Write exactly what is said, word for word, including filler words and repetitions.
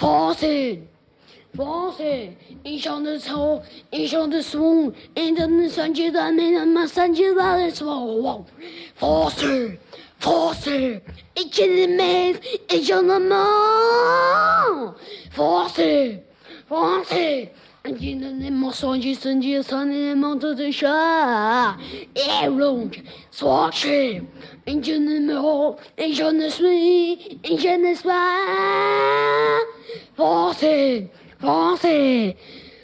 français, français,一生的愁，一生的痛，一生的三阶段，没那么三阶段的愁。français, français, 一切的美，一生的梦。français, français. 今天的梦，双击升级，三年的梦都在下，一龙双翅，一天的梦，一生的水，一生的酸，français, français.